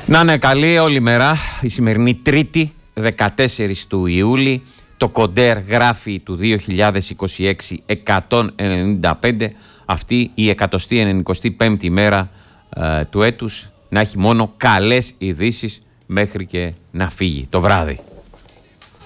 Να είναι καλή όλη μέρα, η σημερινή Τρίτη, 14 του Ιούλη. Το Κοντέρ γράφει του 2026 195, αυτή η 195η μέρα του έτους, να έχει μόνο καλές ειδήσεις μέχρι και να φύγει το βράδυ.